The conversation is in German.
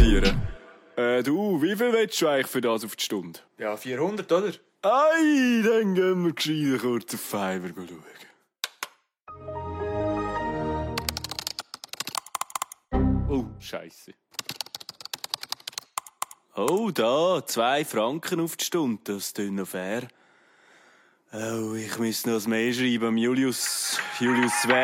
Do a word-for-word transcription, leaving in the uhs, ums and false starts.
finanzieren. Äh, du, wie viel willst du eigentlich für das auf die Stunde? Ja, vierhundert, oder? Ei, dann gehen wir gescheiter kurz auf Fiverr schauen. Oh, Scheisse. Oh, da, zwei Franken auf die Stunde, das ist noch fair. Oh, ich muss noch ein Mail schreiben, Julius, Julius Sven.